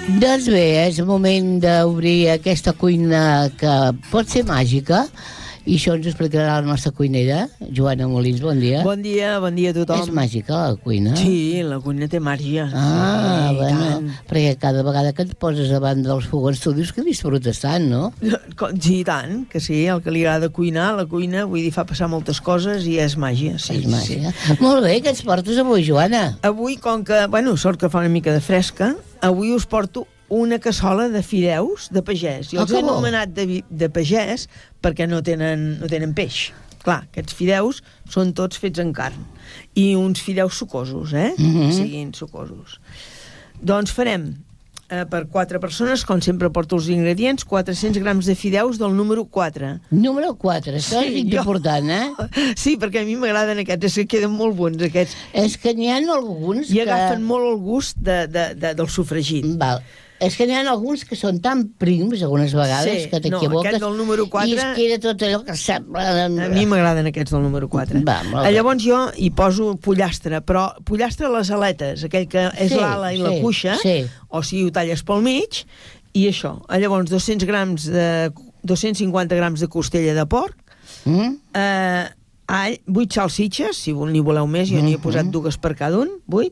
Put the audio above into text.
Doncs bé, és el moment d'obrir aquesta cuina que pot ser màgica, i això ens ho explicarà la nostra cuinera, Joana Molins. Bon dia. Bon dia a tothom. És màgica, la cuina? Sí, la cuina té màgia. Ah, sí, bueno, perquè cada vegada que et poses davant dels fogons tu dius que disfrutes tant, no? Sí, tant, que sí, el que li agrada cuinar, la cuina, vull dir, fa passar moltes coses i és màgia. Sí, és màgia. Sí. Molt bé, què ens portes avui, Joana? Avui, com que, bueno, sort que fa una mica de fresca, avui us porto una cassola de fideus de pagès. Jo els he anomenat de pagès perquè no tenen peix. Clar, aquests fideus són tots fets en carn. I uns fideus sucosos, siguin sucosos. Doncs farem, per 4 persones, com sempre porto els ingredients, 400 grams de fideus del número 4. Número 4, això és important, Sí, perquè a mi m'agraden aquests, és que queden molt bons, aquests. És que n'hi ha alguns I agafen molt el gust del sofregit. Val. És que n'hi ha alguns que són tan prims, algunes vegades, que t'equivoques. Aquest del número 4... I es queda tot allò que sembla... A mi m'agraden aquests del número 4. Llavors jo hi poso pollastre, però pollastre a les aletes, aquell que és l'ala i la cuixa, o sigui, ho talles pel mig, i això. Llavors 250 grams de costella de porc, 8 salsitxes, si n'hi voleu més, jo n'hi he posat 2 per cada un, 8,